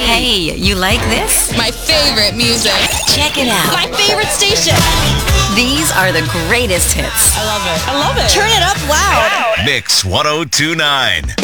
Hey, you like this? My favorite music. Check it out. My favorite station. These are the greatest hits. I love it. I love it. Turn it up loud. Mix 1029.